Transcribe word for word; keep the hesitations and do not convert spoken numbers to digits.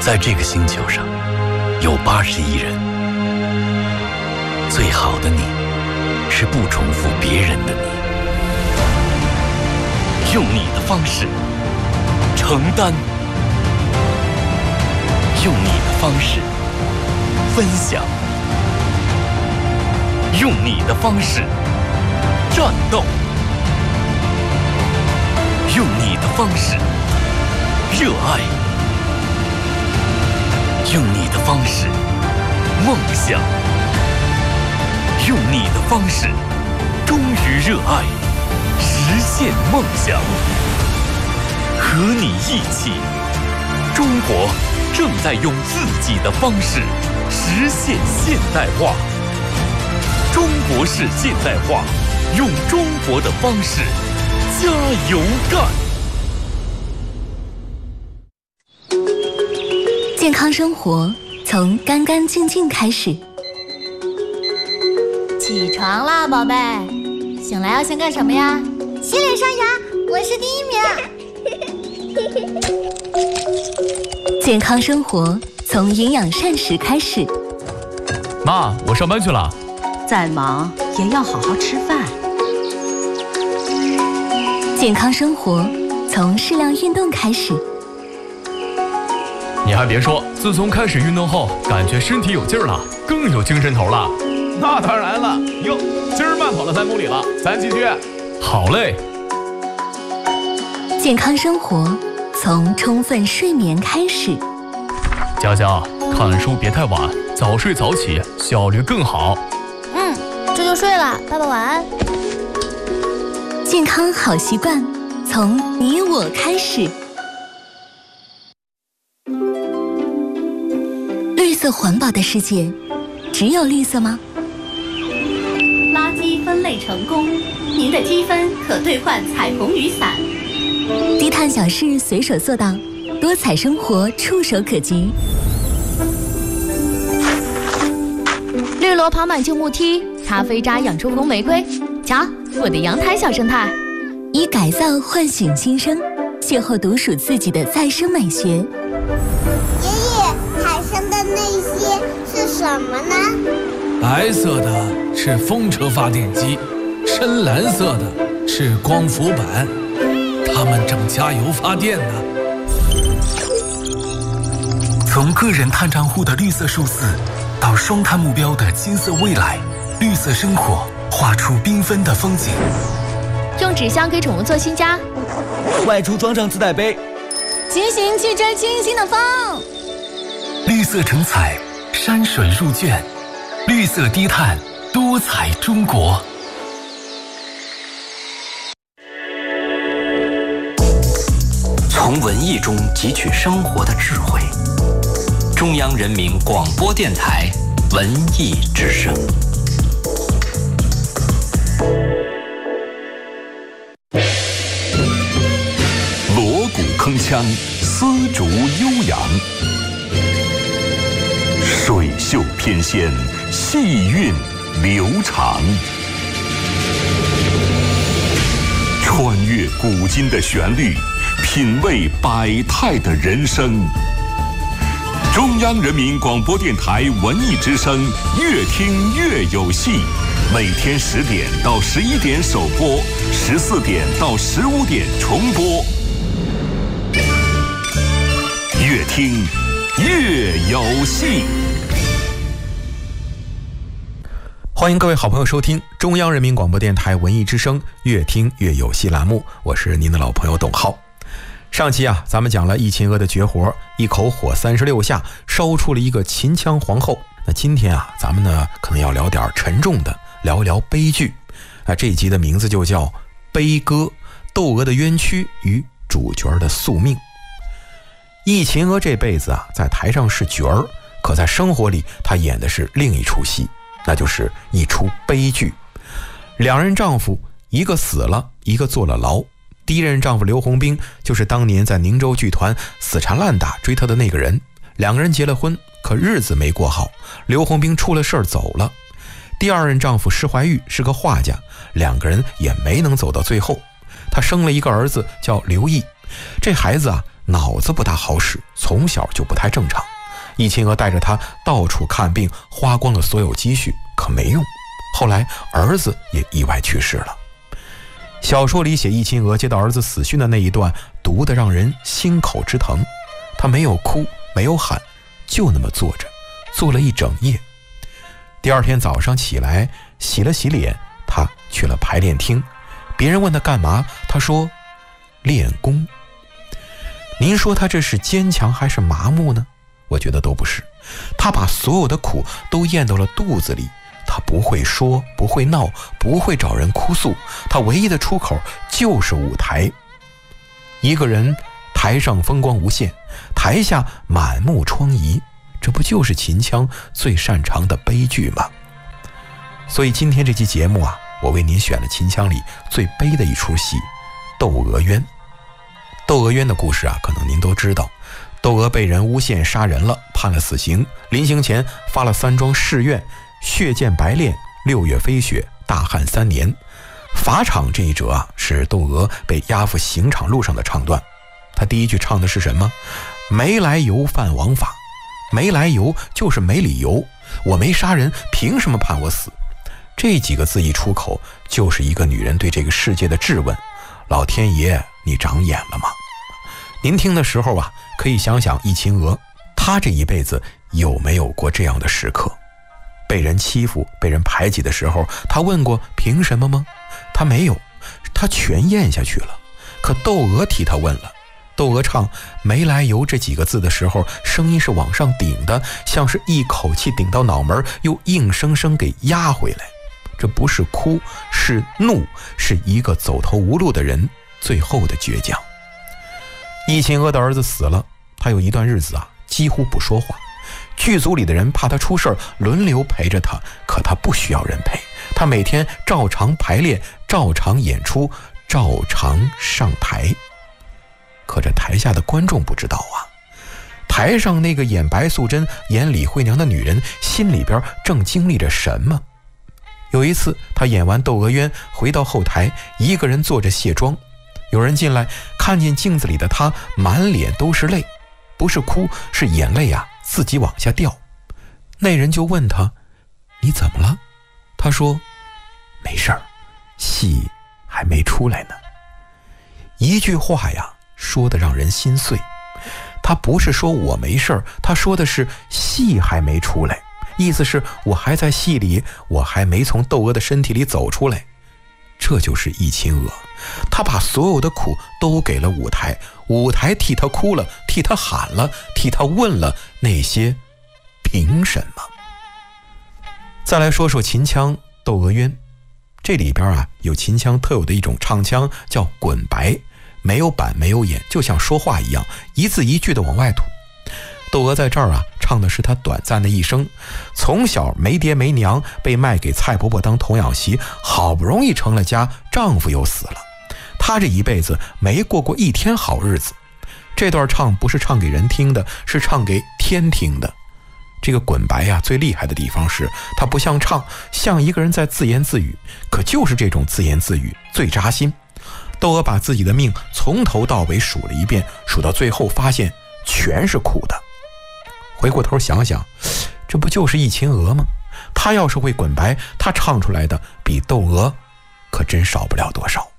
在这个星球上有八十亿人，最好的你是不重复别人的你，用你的方式承担，用你的方式分享，用你的方式战斗，用你的方式热爱，用你的方式梦想，用你的方式忠于热爱，实现梦想。和你一起，中国正在用自己的方式实现现代化。中国式现代化，用中国的方式加油干！ 健康生活从干干净净开始。 起床啦，宝贝！醒来要先干什么呀？ 洗脸刷牙，我是第一名。 健康生活从营养膳食开始。 妈，我上班去了。 再忙也要好好吃饭。 健康生活从适量运动开始。 你还别说，自从开始运动后，感觉身体有劲儿了，更有精神头了。 那当然了，哟，今儿慢跑了三公里了，咱继续。 好嘞。 健康生活从充分睡眠开始。 佳佳，看书别太晚，早睡早起，效率更好。 嗯，这就睡了，爸爸晚安。 健康好习惯从你我开始。绿色环保的世界，只有绿色吗？ 垃圾分类成功，您的积分可兑换彩虹雨伞。 低碳小事随手做到，多彩生活触手可及。 绿萝跑满旧木梯，咖啡渣养出红玫瑰。瞧，我的阳台小生态。 以改造唤醒新生，邂逅独属自己的再生美学。 爷爷，海上的那些是什么呢？ 白色的是风车发电机，深蓝色的是光伏板，它们正加油发电呢。 从个人碳账户的绿色数字，到双碳目标的金色未来，绿色生活画出缤纷的风景。 用纸箱给宠物做新家， 外出装上自带杯， 骑行去追清新的风。 绿色成彩，山水入卷，绿色低碳，多彩中国。从文艺中汲取生活的智慧。中央人民广播电台文艺之声。锣鼓铿锵，丝竹悠扬，水袖翩跹，细韵流长。穿越古今的旋律，品味百态的人生。中央人民广播电台文艺之声，越听越有戏。每天十点到十一点首播，十四点到十五点重播。越听越有戏。 欢迎各位好朋友收听中央人民广播电台文艺之声越听越有戏栏目，我是您的老朋友董浩。上期啊，咱们讲了易秦娥的绝活，一口火三十六下烧出了一个秦腔皇后。那今天啊，咱们呢可能要聊点沉重的，聊一聊悲剧。啊，这一集的名字就叫《悲歌》，窦娥的冤屈与主角的宿命。易秦娥这辈子啊，在台上是角儿，可在生活里她演的是另一出戏，那就是一出悲剧。两人丈夫，一个死了，一个坐了牢。第一任丈夫刘洪兵就是当年在宁州剧团死缠烂打追她的那个人，两个人结了婚，可日子没过好，刘洪兵出了事儿走了。第二任丈夫施怀玉是个画家，两个人也没能走到最后。他生了一个儿子叫刘毅，这孩子啊脑子不大好使，从小就不太正常。易秦娥带着他到处看病，花光了所有积蓄，可没用。后来儿子也意外去世了。小说里写易秦娥接到儿子死讯的那一段，读得让人心口直疼。他没有哭，没有喊，就那么坐着，坐了一整夜。第二天早上起来，洗了洗脸，他去了排练厅。别人问他干嘛，他说练功。您说他这是坚强还是麻木呢？我觉得都不是。他把所有的苦都咽到了肚子里，他不会说，不会闹，不会找人哭诉，他唯一的出口就是舞台。一个人台上风光无限，台下满目疮痍，这不就是秦腔最擅长的悲剧吗？所以今天这期节目啊，我为您选了秦腔里最悲的一出戏《窦娥冤》。窦娥冤的故事啊，可能您都知道。窦娥被人诬陷杀人了，判了死刑，临行前发了三桩誓愿：血溅白练，六月飞雪，大旱三年。法场这一折啊，是窦娥被押赴刑场路上的唱段。他第一句唱的是什么？没来由犯王法。没来由就是没理由，我没杀人，凭什么判我死？这几个字一出口，就是一个女人对这个世界的质问：老天爷，你长眼了吗？您听的时候啊，可以想想易秦娥，她这一辈子有没有过这样的时刻？被人欺负，被人排挤的时候，她问过凭什么吗？她没有，她全咽下去了。可窦娥替她问了。窦娥唱没来由这几个字的时候，声音是往上顶的，像是一口气顶到脑门，又硬生生给压回来。这不是哭，是怒，是一个走投无路的人最后的倔强。易秦娥的儿子死了，他有一段日子啊，几乎不说话。剧组里的人怕他出事儿，轮流陪着他，可他不需要人陪，他每天照常排练，照常演出，照常上台。可这台下的观众不知道啊，台上那个演白素贞、演李慧娘的女人，心里边正经历着什么？有一次，她演完《窦娥冤》，回到后台，一个人坐着卸妆。有人进来，看见镜子里的她，满脸都是泪，不是哭，是眼泪啊，自己往下掉。那人就问她：“你怎么了？”她说：“没事儿，戏还没出来呢。”一句话呀，说得让人心碎。他不是说我没事儿，他说的是戏还没出来，意思是我还在戏里，我还没从窦娥的身体里走出来。这就是易秦娥，他把所有的苦都给了舞台，舞台替他哭了，替他喊了，替他问了那些凭什么。再来说说秦腔《窦娥冤》，这里边啊有秦腔特有的一种唱腔，叫滚白，没有板没有眼，就像说话一样，一字一句的往外吐。窦娥在这儿啊唱的是她短暂的一生，从小没爹没娘，被卖给蔡婆婆当童养媳，好不容易成了家，丈夫又死了，她这一辈子没过过一天好日子。这段唱不是唱给人听的，是唱给天听的。这个滚白呀、啊，最厉害的地方是它不像唱，像一个人在自言自语，可就是这种自言自语最扎心。窦娥把自己的命从头到尾数了一遍，数到最后发现全是苦的。回过头想想，这不就是易秦娥吗？她要是会滚白，她唱出来的比窦娥可真少不了多少。